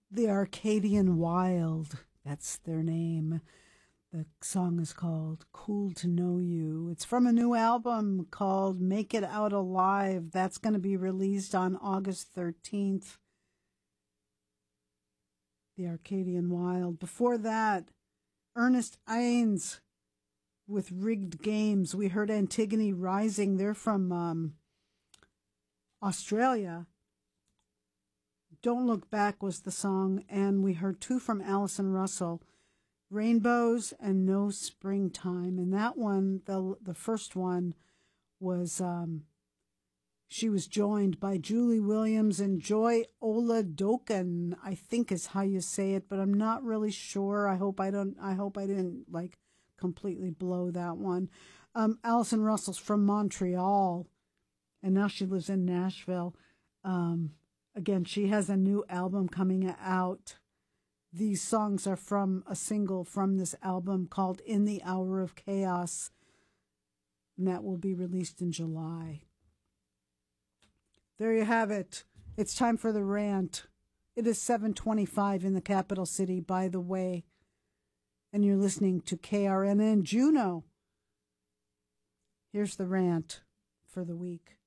The Arcadian Wild, that's their name. The song is called Cool to Know You. It's from a new album called Make It Out Alive. That's going to be released on August 13th. The Arcadian Wild. Before that, Ernest Ainz with Rigged Games. We heard Antigone Rising. They're from Australia. Don't Look Back was the song, and we heard two from Alison Russell, Rainbows and No Springtime. And that one, the first one, was she was joined by Julie Williams and Joy Oladokan, I think is how you say it, but I'm not really sure. I hope I didn't like completely blow that one. Alison Russell's from Montreal, and now she lives in Nashville. Again, she has a new album coming out. These songs are from a single from this album called In the Hour of Chaos, and that will be released in July. There you have it. It's time for the rant. It is 7:25 in the capital city, by the way, and you're listening to KRNN Juneau. Here's the rant for the week.